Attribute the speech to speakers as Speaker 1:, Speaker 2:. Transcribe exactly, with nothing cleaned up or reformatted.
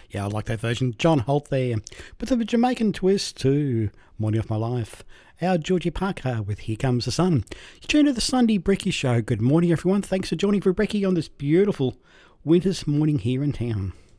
Speaker 1: Yeah, I like that version. John Holt there. With a Jamaican twist to Morning of My Life. Our Georgie Parker with Here Comes the Sun. You tune to the Sunday Brekkie Show. Good morning, everyone. Thanks for joining for Brekkie on this beautiful winter's morning here in town.